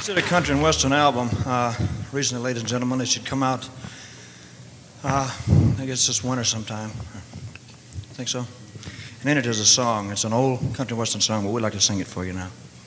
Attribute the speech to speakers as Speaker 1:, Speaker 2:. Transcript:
Speaker 1: Did a country and western album recently, ladies and gentlemen. It should come out, I guess this winter sometime. Think so? And in it is a song. It's an old country and western song, but we'd like to sing it for you now.